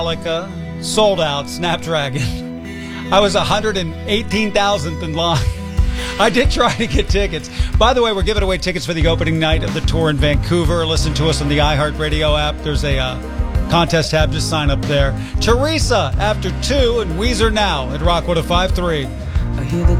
sold out Snapdragon. I was 118,000th in line. I did try to get tickets. By the way, we're giving away tickets for the opening night of the tour in Vancouver. Listen to us on the iHeartRadio app. There's a contest tab. Just sign up there. Teresa after 2 and Weezer now at Rock 105.3. I hear the